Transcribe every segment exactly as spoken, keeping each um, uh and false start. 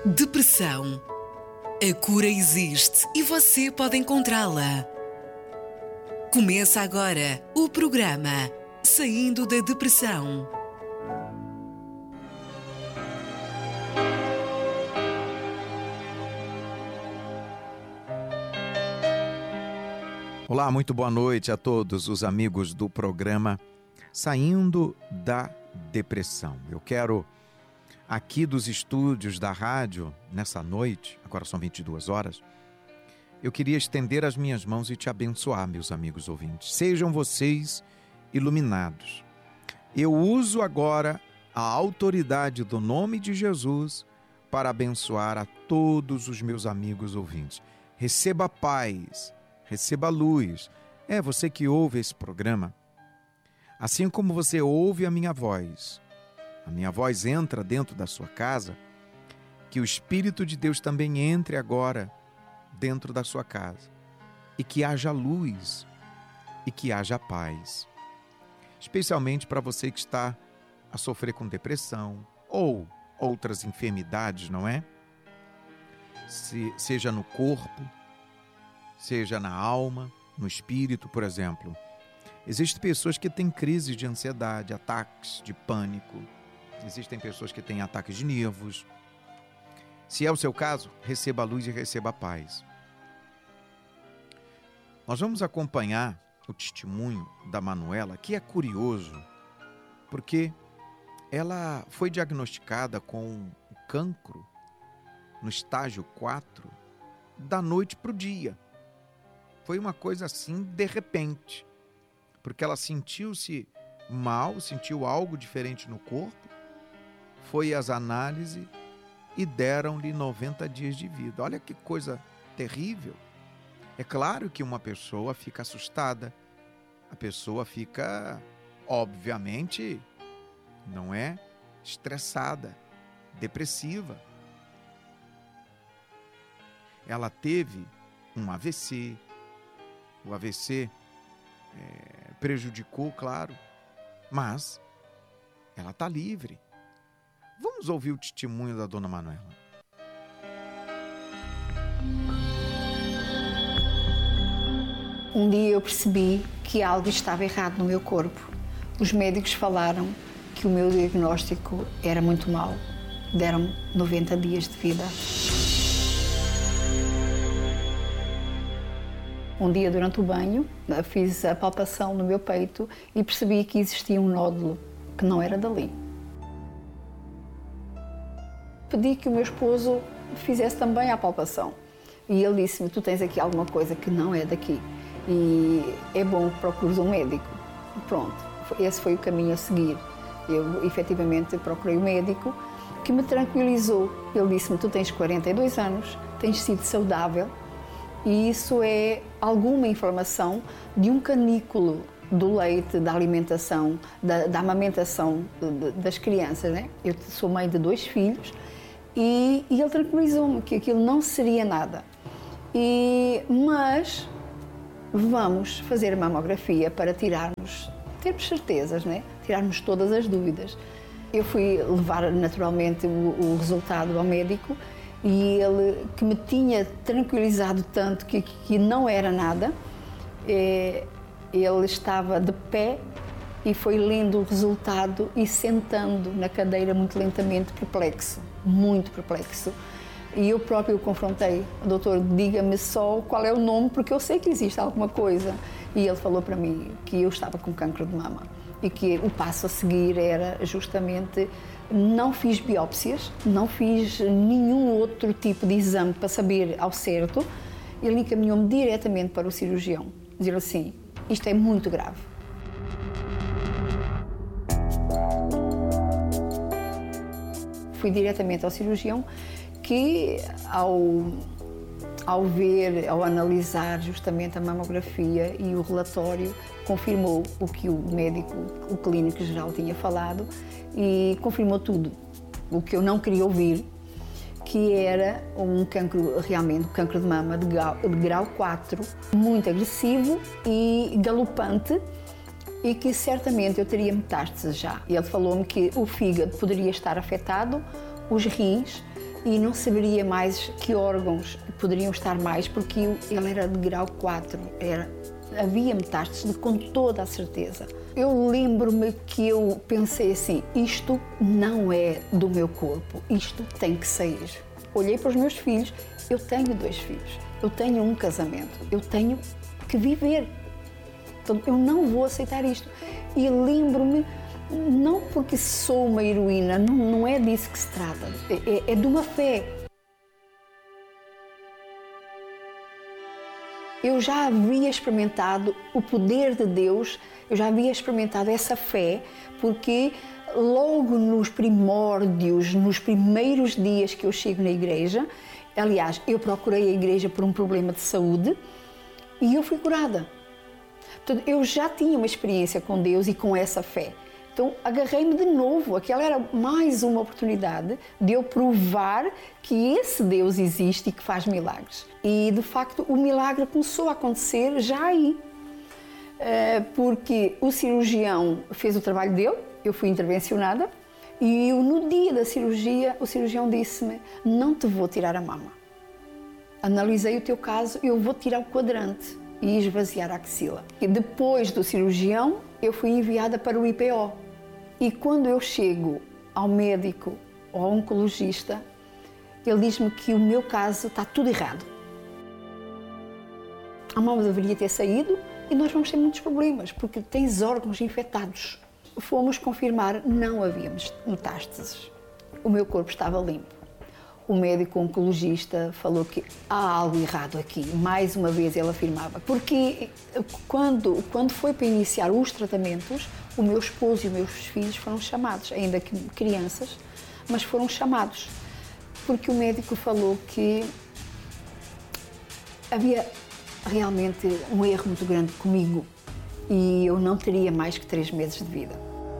Depressão. A cura existe e você pode encontrá-la. Começa agora o programa Saindo da Depressão. Olá, muito boa noite a todos os amigos do programa Saindo da Depressão. Eu quero, aqui dos estúdios da rádio, nessa noite, agora são vinte e duas horas, eu queria estender as minhas mãos e te abençoar, meus amigos ouvintes. Sejam vocês iluminados. Eu uso agora a autoridade do nome de Jesus para abençoar a todos os meus amigos ouvintes. Receba paz. Receba luz. É você que ouve esse programa. Assim como você ouve a minha voz, a minha voz entra dentro da sua casa, que o Espírito de Deus também entre agora dentro da sua casa. E que haja luz e que haja paz. Especialmente para você que está a sofrer com depressão ou outras enfermidades, não é? Se, seja no corpo, seja na alma, no espírito, por exemplo. Existem pessoas que têm crises de ansiedade, ataques de pânico. Existem pessoas que têm ataques de nervos. Se é o seu caso, receba a luz e receba a paz. Nós vamos acompanhar o testemunho da Manuela, que é curioso, porque ela foi diagnosticada com cancro no estágio quatro da noite para o dia. Foi uma coisa assim, de repente, porque ela sentiu-se mal, sentiu algo diferente no corpo, foi às análises e deram-lhe noventa dias de vida. Olha que coisa terrível. É claro que uma pessoa fica assustada, a pessoa fica, obviamente, não é, estressada, depressiva. Ela teve um A V C. O A V C é, prejudicou, claro, mas ela está livre. Vamos ouvir o testemunho da dona Manuela. Um dia eu percebi que algo estava errado no meu corpo. Os médicos falaram que o meu diagnóstico era muito mau. Deram-me noventa dias de vida. Um dia, durante o banho, fiz a palpação no meu peito e percebi que existia um nódulo que não era dali. Pedi que o meu esposo fizesse também a palpação. E ele disse-me, tu tens aqui alguma coisa que não é daqui. E é bom que procures um médico. Pronto, esse foi o caminho a seguir. Eu, efetivamente, procurei um médico que me tranquilizou. Ele disse-me, tu tens quarenta e dois anos, tens sido saudável, e isso é alguma inflamação de um canículo do leite, da alimentação, da, da amamentação de, das crianças, né? Eu sou mãe de dois filhos e, e ele tranquilizou-me que aquilo não seria nada. E, mas vamos fazer mamografia para tirarmos, termos certezas, né? Tirarmos todas as dúvidas. Eu fui levar naturalmente o, o resultado ao médico. E ele, que me tinha tranquilizado tanto que, que não era nada, é, ele estava de pé e foi lendo o resultado e sentando na cadeira muito lentamente, perplexo, muito perplexo. E eu próprio o confrontei. Doutor, diga-me só qual é o nome, porque eu sei que existe alguma coisa. E ele falou para mim que eu estava com cancro de mama e que o passo a seguir era justamente... Não fiz biópsias, não fiz nenhum outro tipo de exame para saber ao certo. Ele encaminhou-me diretamente para o cirurgião. Dizer assim, isto é muito grave. Fui diretamente ao cirurgião que, ao, ao ver, ao analisar justamente a mamografia e o relatório, confirmou o que o médico, o clínico geral tinha falado, e confirmou tudo, o que eu não queria ouvir, que era um cancro, realmente, um cancro de mama de grau, de grau quatro, muito agressivo e galopante, e que certamente eu teria metástases já. Ele falou-me que o fígado poderia estar afetado, os rins, e não saberia mais que órgãos poderiam estar mais, porque ele era de grau quatro, era, havia metástases com toda a certeza. Eu lembro-me que eu pensei assim, isto não é do meu corpo, isto tem que sair. Olhei para os meus filhos, eu tenho dois filhos, eu tenho um casamento, eu tenho que viver. Então, eu não vou aceitar isto. E lembro-me, não porque sou uma heroína, não, não é disso que se trata, é, é de uma fé. Eu já havia experimentado o poder de Deus, eu já havia experimentado essa fé, porque logo nos primórdios, nos primeiros dias que eu chego na igreja, aliás, eu procurei a igreja por um problema de saúde e eu fui curada. Portanto, eu já tinha uma experiência com Deus e com essa fé. Então, agarrei-me de novo. Aquela era mais uma oportunidade de eu provar que esse Deus existe e que faz milagres. E, de facto, o milagre começou a acontecer já aí. Porque o cirurgião fez o trabalho dele, eu fui intervencionada, e no dia da cirurgia, o cirurgião disse-me, não te vou tirar a mama. Analisei o teu caso, eu vou tirar o quadrante e esvaziar a axila. E depois do cirurgião, eu fui enviada para o I P O. E quando eu chego ao médico ou ao oncologista, ele diz-me que o meu caso está tudo errado. A mama deveria ter saído e nós vamos ter muitos problemas, porque tens órgãos infectados. Fomos confirmar, não havíamos metástases. O meu corpo estava limpo. O médico oncologista falou que há algo errado aqui. Mais uma vez ele afirmava. Porque quando, quando foi para iniciar os tratamentos, o meu esposo e os meus filhos foram chamados, ainda que crianças, mas foram chamados. Porque o médico falou que havia realmente um erro muito grande comigo e eu não teria mais que três meses de vida.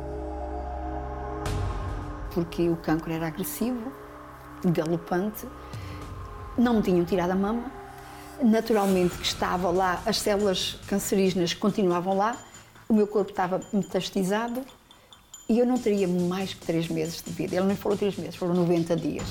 Porque o cancro era agressivo, galopante, não me tinham tirado a mama, naturalmente que estava lá, as células cancerígenas continuavam lá, o meu corpo estava metastizado e eu não teria mais que três meses de vida. Ele não falou três meses, foram noventa dias.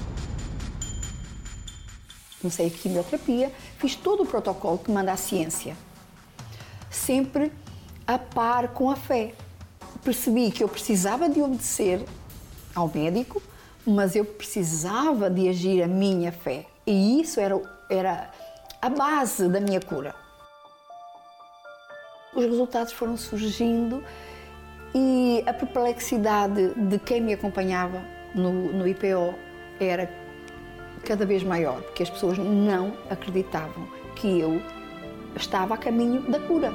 Comecei a quimioterapia, fiz todo o protocolo que manda a ciência, sempre a par com a fé. Percebi que eu precisava de obedecer ao médico, mas eu precisava de agir a minha fé. E isso era, era a base da minha cura. Os resultados foram surgindo e a perplexidade de quem me acompanhava no, no I P O era cada vez maior, porque as pessoas não acreditavam que eu estava a caminho da cura.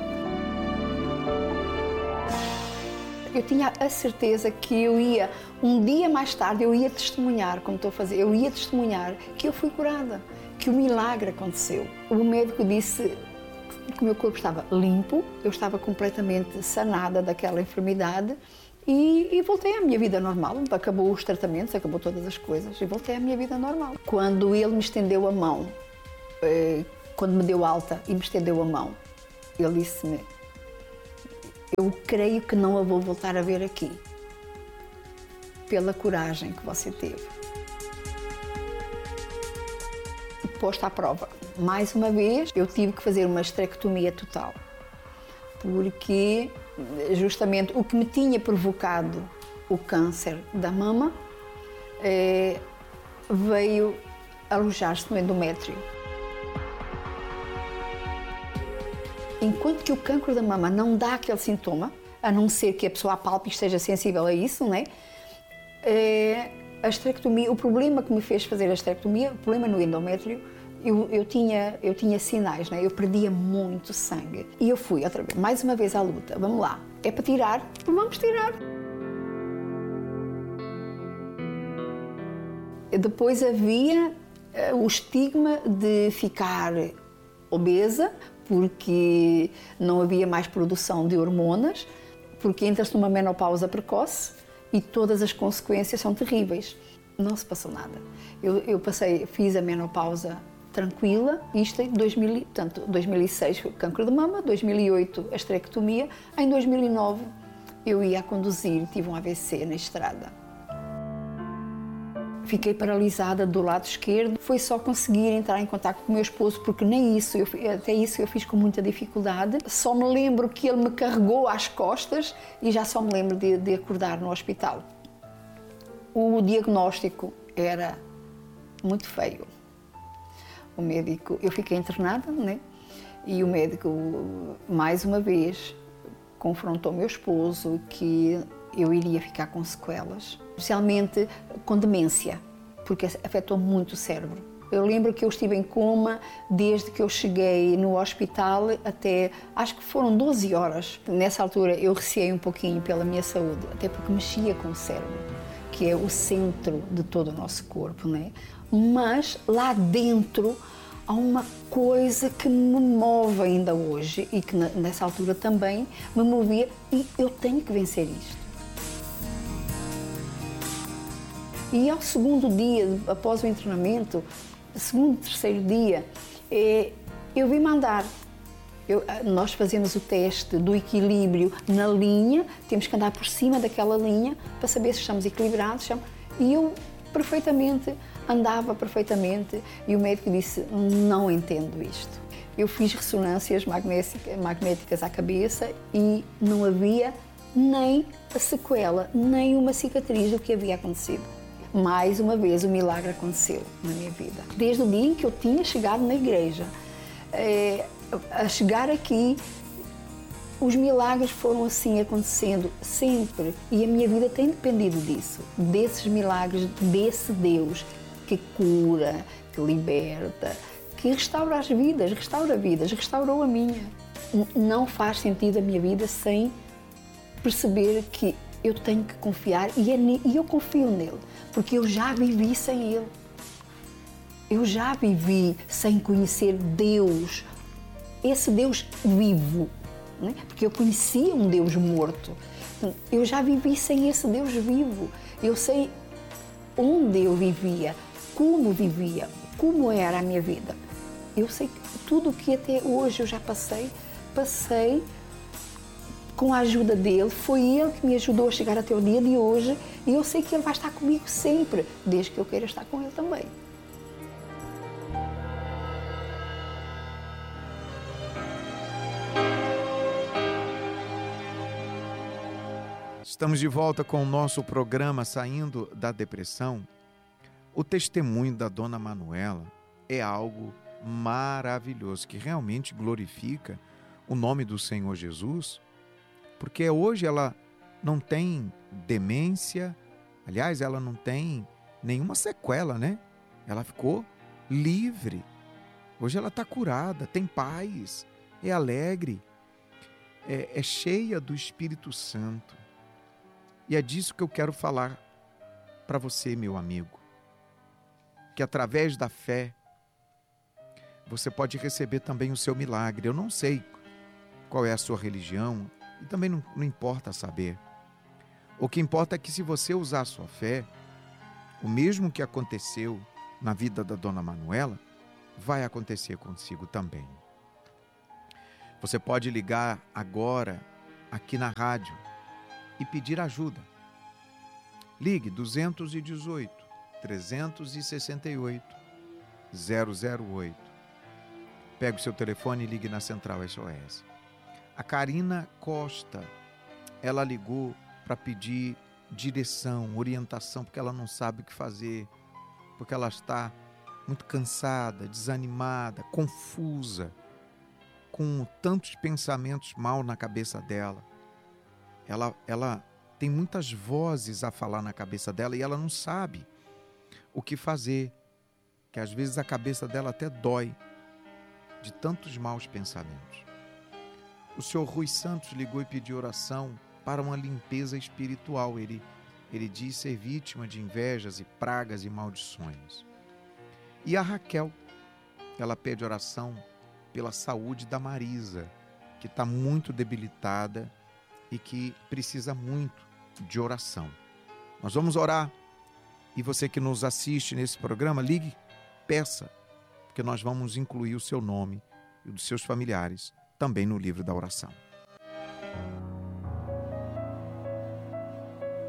Eu tinha a certeza que eu ia, um dia mais tarde, eu ia testemunhar, como estou a fazer, eu ia testemunhar que eu fui curada, que o milagre aconteceu. O médico disse que o meu corpo estava limpo, eu estava completamente sanada daquela enfermidade e, e voltei à minha vida normal. Acabou os tratamentos, acabou todas as coisas e voltei à minha vida normal. Quando ele me estendeu a mão, quando me deu alta e me estendeu a mão, ele disse-me, eu creio que não a vou voltar a ver aqui, pela coragem que você teve. Posta à prova. Mais uma vez, eu tive que fazer uma esterectomia total, porque justamente o que me tinha provocado o câncer da mama eh, veio alojar-se no endométrio. Enquanto que o cancro da mama não dá aquele sintoma, a não ser que a pessoa apalpe e esteja sensível a isso, não é? É, a esterectomia, o problema que me fez fazer a esterectomia, o problema no endométrio, eu, eu, tinha, eu tinha sinais, não é? Eu perdia muito sangue. E eu fui, outra vez, mais uma vez à luta. Vamos lá, é para tirar? Vamos tirar. Depois havia uh, o estigma de ficar obesa, porque não havia mais produção de hormonas, porque entra-se numa menopausa precoce e todas as consequências são terríveis. Não se passou nada. Eu, eu passei, fiz a menopausa tranquila, isto em dois mil, portanto, dois mil e seis foi o cancro de mama, dois mil e oito a esterectomia, em dois mil e nove eu ia a conduzir, tive um A V C na estrada. Fiquei paralisada do lado esquerdo. Foi só conseguir entrar em contato com o meu esposo, porque nem isso, eu, até isso eu fiz com muita dificuldade. Só me lembro que ele me carregou às costas e já só me lembro de, de acordar no hospital. O diagnóstico era muito feio. O médico, eu fiquei internada, né? E o médico, mais uma vez, confrontou meu esposo que eu iria ficar com sequelas, especialmente com demência, porque afetou muito o cérebro. Eu lembro que eu estive em coma desde que eu cheguei no hospital até, acho que foram doze horas. Nessa altura eu receei um pouquinho pela minha saúde, até porque mexia com o cérebro, que é o centro de todo o nosso corpo, né? Mas lá dentro há uma coisa que me move ainda hoje e que nessa altura também me movia, e eu tenho que vencer isto. E ao segundo dia, após o internamento, segundo, terceiro dia, eu vim-me andar. Eu, nós fazemos o teste do equilíbrio na linha, temos que andar por cima daquela linha para saber se estamos equilibrados. E eu perfeitamente, andava perfeitamente, e o médico disse, não entendo isto. Eu fiz ressonâncias magnéticas à cabeça e não havia nem a sequela, nem uma cicatriz do que havia acontecido. Mais uma vez o milagre aconteceu na minha vida. Desde o dia em que eu tinha chegado na igreja, é, a chegar aqui, os milagres foram assim acontecendo sempre, e a minha vida tem dependido disso, desses milagres, desse Deus que cura, que liberta, que restaura as vidas, restaura vidas, restaurou a minha. Não faz sentido a minha vida sem perceber que eu tenho que confiar, e, é ne, e eu confio nele, porque eu já vivi sem ele. Eu já vivi sem conhecer Deus, esse Deus vivo, né? Porque eu conhecia um Deus morto. Eu já vivi sem esse Deus vivo. Eu sei onde eu vivia, como vivia, como era a minha vida. Eu sei que tudo o que até hoje eu já passei, passei com a ajuda dele. Foi ele que me ajudou a chegar até o dia de hoje, e eu sei que ele vai estar comigo sempre, desde que eu queira estar com ele também. Estamos de volta com o nosso programa Saindo da Depressão. O testemunho da dona Manuela é algo maravilhoso, que realmente glorifica o nome do Senhor Jesus, porque hoje ela não tem demência, aliás, ela não tem nenhuma sequela, né? Ela ficou livre. Hoje ela está curada, tem paz, é alegre, é, é cheia do Espírito Santo. E é disso que eu quero falar para você, meu amigo. Que através da fé, você pode receber também o seu milagre. Eu não sei qual é a sua religião, e também não, não importa saber. O que importa é que, se você usar a sua fé, o mesmo que aconteceu na vida da dona Manuela, vai acontecer consigo também. Você pode ligar agora aqui na rádio e pedir ajuda. Ligue duzentos e dezoito, trezentos e sessenta e oito, zero zero oito. Pegue o seu telefone e ligue na Central S O S. A Karina Costa, ela ligou para pedir direção, orientação, porque ela não sabe o que fazer, porque ela está muito cansada, desanimada, confusa, com tantos pensamentos mal na cabeça dela. Ela, ela tem muitas vozes a falar na cabeça dela e ela não sabe o que fazer, que às vezes a cabeça dela até dói de tantos maus pensamentos. O senhor Rui Santos ligou e pediu oração para uma limpeza espiritual. Ele, ele diz ser vítima de invejas e pragas e maldições. E a Raquel, ela pede oração pela saúde da Marisa, que está muito debilitada e que precisa muito de oração. Nós vamos orar, e você que nos assiste nesse programa, ligue, peça, porque nós vamos incluir o seu nome e o dos seus familiares também no livro da oração.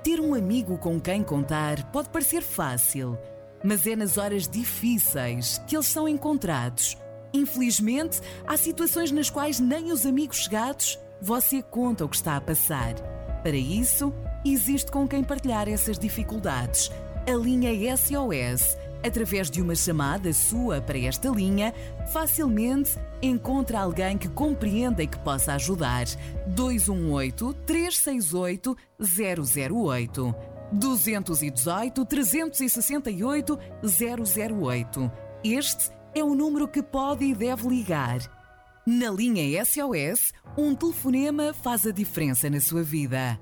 Ter um amigo com quem contar pode parecer fácil, mas é nas horas difíceis que eles são encontrados. Infelizmente, há situações nas quais nem os amigos chegados você conta o que está a passar. Para isso, existe com quem partilhar essas dificuldades. A linha S O S, através de uma chamada sua para esta linha, facilmente encontra alguém que compreenda e que possa ajudar. dois um oito, três seis oito, zero zero oito. dois um oito, três seis oito, zero zero oito. Este é o número que pode e deve ligar. Na linha S O S, um telefonema faz a diferença na sua vida.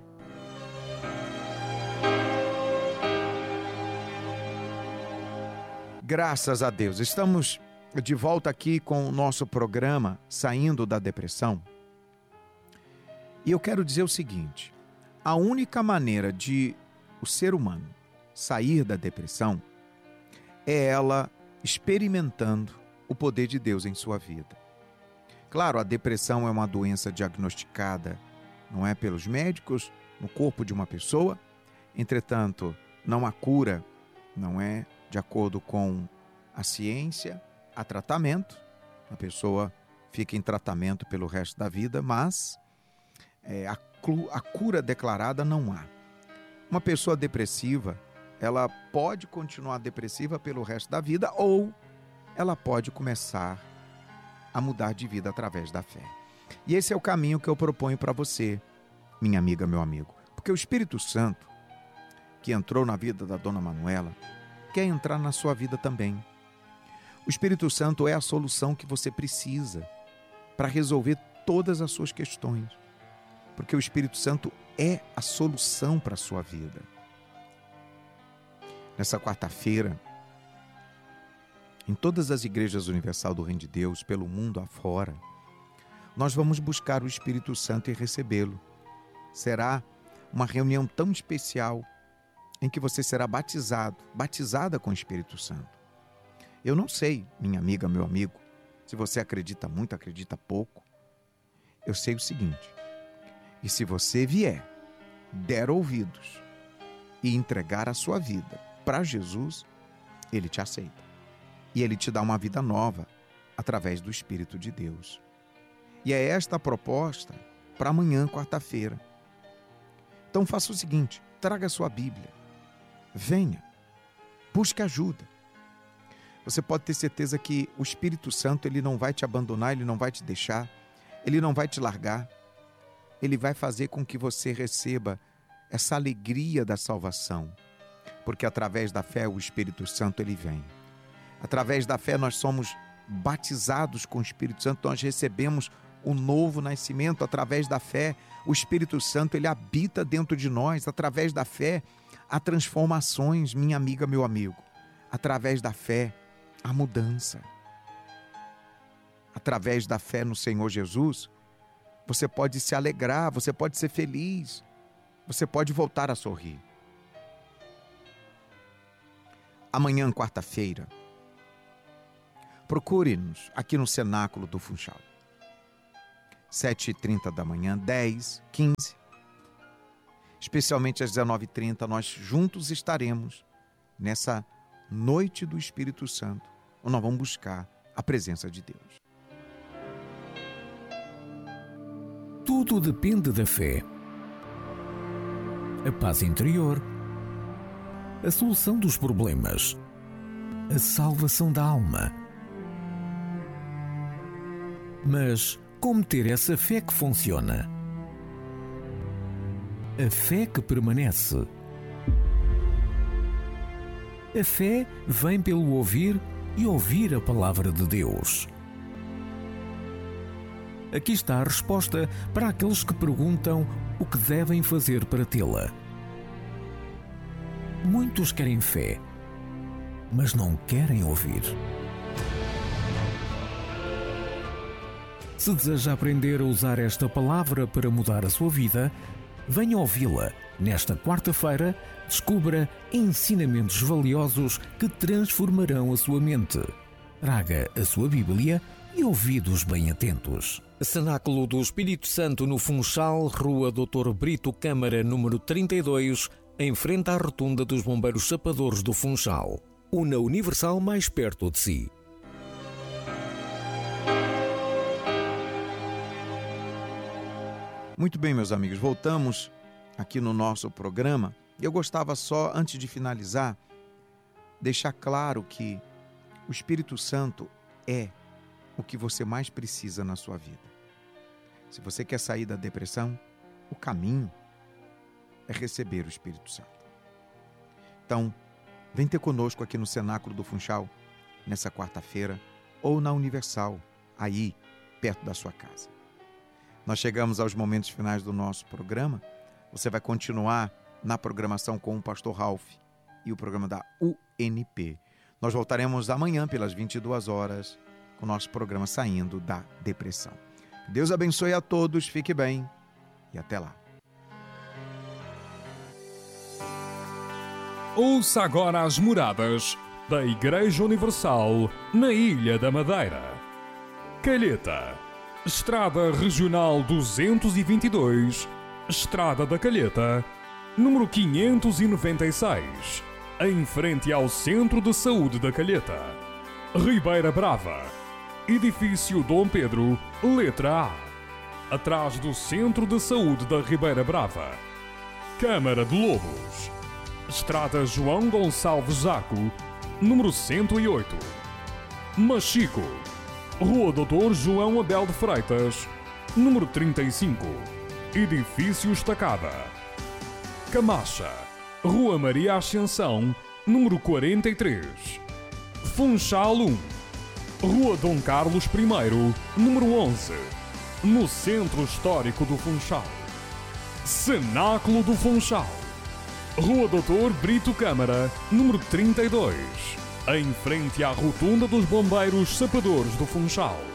Graças a Deus, estamos de volta aqui com o nosso programa Saindo da Depressão. E eu quero dizer o seguinte: a única maneira de o ser humano sair da depressão é ela experimentando o poder de Deus em sua vida. Claro, a depressão é uma doença diagnosticada, não é pelos médicos, no corpo de uma pessoa. Entretanto, não há cura, não é de acordo com a ciência, há tratamento. A pessoa fica em tratamento pelo resto da vida, mas é, a, a cura declarada não há. Uma pessoa depressiva, ela pode continuar depressiva pelo resto da vida ou ela pode começar a mudar de vida através da fé. E esse é o caminho que eu proponho para você, minha amiga, meu amigo. Porque o Espírito Santo, que entrou na vida da dona Manuela, quer entrar na sua vida também. O Espírito Santo é a solução que você precisa para resolver todas as suas questões. Porque o Espírito Santo é a solução para a sua vida. Nessa quarta-feira, em todas as igrejas universal do Reino de Deus, pelo mundo afora, nós vamos buscar o Espírito Santo e recebê-lo. Será uma reunião tão especial em que você será batizado, batizada com o Espírito Santo. Eu não sei, minha amiga, meu amigo, se você acredita muito, acredita pouco. Eu sei o seguinte: e se você vier, der ouvidos e entregar a sua vida para Jesus, Ele te aceita. E Ele te dá uma vida nova através do Espírito de Deus. E é esta a proposta para amanhã, quarta-feira. Então faça o seguinte: traga a sua Bíblia. Venha, busque ajuda. Você pode ter certeza que o Espírito Santo, ele não vai te abandonar, ele não vai te deixar, ele não vai te largar. Ele vai fazer com que você receba essa alegria da salvação, porque através da fé o Espírito Santo ele vem. Através da fé nós somos batizados com o Espírito Santo, nós recebemos o novo nascimento. Através da fé o Espírito Santo ele habita dentro de nós. Através da fé há transformações, minha amiga, meu amigo. Através da fé há mudança. Através da fé no Senhor Jesus, você pode se alegrar, você pode ser feliz, você pode voltar a sorrir. Amanhã, quarta-feira, procure-nos aqui no Cenáculo do Funchal. sete e trinta da manhã, dez, quinze. Especialmente às dezenove e trinta, nós juntos estaremos nessa noite do Espírito Santo, onde nós vamos buscar a presença de Deus. Tudo depende da fé. A paz interior, a solução dos problemas, a salvação da alma. Mas como ter essa fé que funciona? A fé que permanece. A fé vem pelo ouvir e ouvir a palavra de Deus. Aqui está a resposta para aqueles que perguntam o que devem fazer para tê-la. Muitos querem fé, mas não querem ouvir. Se deseja aprender a usar esta palavra para mudar a sua vida, venha ouvi-la. Nesta quarta-feira, descubra ensinamentos valiosos que transformarão a sua mente. Traga a sua Bíblia e ouvidos bem atentos. Cenáculo do Espírito Santo no Funchal, Rua doutor Brito Câmara, número trinta e dois, em frente à rotunda dos Bombeiros Sapadores do Funchal. Una Universal mais perto de si. Muito bem, meus amigos, voltamos aqui no nosso programa. Eu gostava só, antes de finalizar, deixar claro que o Espírito Santo é o que você mais precisa na sua vida. Se você quer sair da depressão, o caminho é receber o Espírito Santo. Então, vem ter conosco aqui no Cenáculo do Funchal, nessa quarta-feira, ou na Universal, aí, perto da sua casa. Nós chegamos aos momentos finais do nosso programa. Você vai continuar na programação com o pastor Ralph e o programa da U N P. Nós voltaremos amanhã pelas vinte e duas horas com o nosso programa Saindo da Depressão. Deus abençoe a todos, fique bem e até lá. Ouça agora as moradas da Igreja Universal na Ilha da Madeira. Calheta, Estrada Regional duzentos e vinte e dois, Estrada da Calheta, número quinhentos e noventa e seis, em frente ao Centro de Saúde da Calheta. Ribeira Brava, Edifício Dom Pedro, letra A, atrás do Centro de Saúde da Ribeira Brava. Câmara de Lobos, Estrada João Gonçalves Zaco, número cento e oito. Machico, Rua doutor João Abel de Freitas, número trinta e cinco, Edifício Estacada. Camacha, Rua Maria Ascensão, número quarenta e três. Funchal um, Rua Dom Carlos I, número onze, no Centro Histórico do Funchal. Cenáculo do Funchal, Rua doutor Brito Câmara, número trinta e dois, em frente à rotunda dos Bombeiros Sapadores do Funchal.